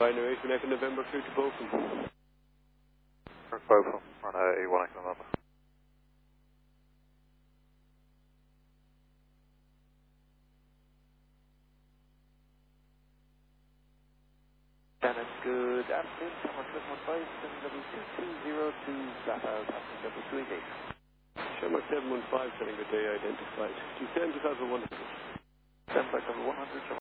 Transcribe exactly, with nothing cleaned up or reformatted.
Binary eight Echo November clear to Bochum. Bochum, run A one Echo November. Dennis, good afternoon. Tower seven one five, seven W two two zero two, flat out, afternoon W two eight eight. Shamrock seven one five, setting good day identified. Descend to Alpha one hundred. Stand by cover one hundred.